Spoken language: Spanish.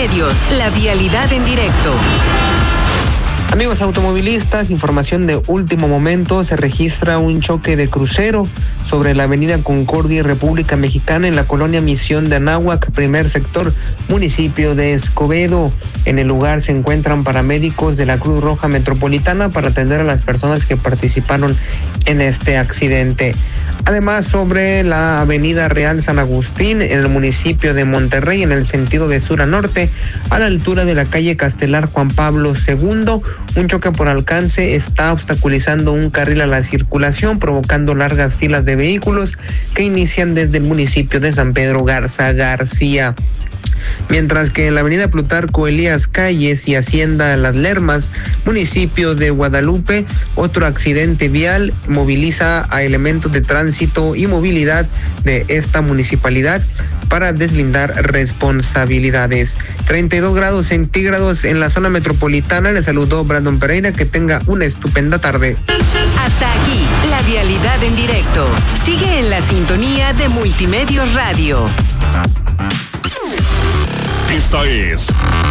Multimedios, la vialidad en directo. Amigos automovilistas, información de último momento, se registra un choque de crucero sobre la avenida Concordia y República Mexicana en la colonia Misión de Anáhuac, primer sector, municipio de Escobedo. En el lugar se encuentran paramédicos de la Cruz Roja Metropolitana para atender a las personas que participaron en este accidente. Además, sobre la avenida Real San Agustín, en el municipio de Monterrey, en el sentido de sur a norte, a la altura de la calle Castelar Juan Pablo II, un choque por alcance está obstaculizando un carril a la circulación, provocando largas filas de vehículos que inician desde el municipio de San Pedro Garza García. Mientras que en la avenida Plutarco Elías Calles y Hacienda Las Lermas, municipio de Guadalupe, otro accidente vial moviliza a elementos de tránsito y movilidad de esta municipalidad para deslindar responsabilidades. 32 grados centígrados en la zona metropolitana. Le saludó Brandon Pereira. Que tenga una estupenda tarde. Hasta aquí, la vialidad en directo. Sigue en la sintonía de Multimedios Radio. Esta es